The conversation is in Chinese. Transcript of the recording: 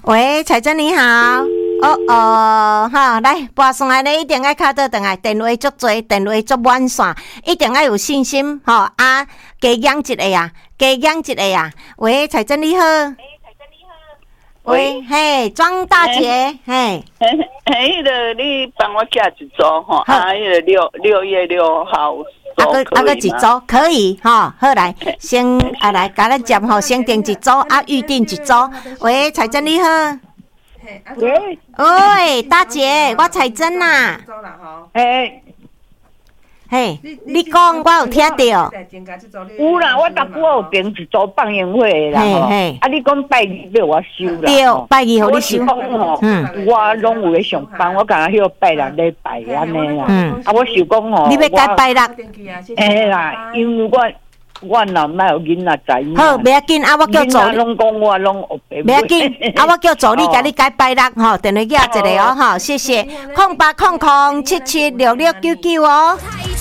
喂，彩珍你好。哈，来拨上来咧，一定要敲倒转来，电话足多，电话足满线，一定要有信心，吼啊，加养一个啊，加养一个啊。喂，彩珍你好。喂，嘿，庄大姐，嘿， 迄个你帮我寄一组吼，迄个6月6号。 个一组可以哈，好来，先来甲咱接吼，先订一组预定一组。喂，彩珍你好。喂，大姐，我彩珍呐。嘿，你讲我有听到。 有啦，我逐久有订一组放映会啦吼。你讲拜二要我收啦。 对，拜二互你收。 我拢有咧上班，我敢若迄个拜六礼拜安尼啦。我想讲吼， 你要改拜六？ 啦，因为我若莫有囡仔知影。 好，袂要紧，我叫助理。 拢讲我拢学白。 袂要紧，我叫助理甲你改拜六吼，电话寄一个哦吼，谢谢。0800776699哦。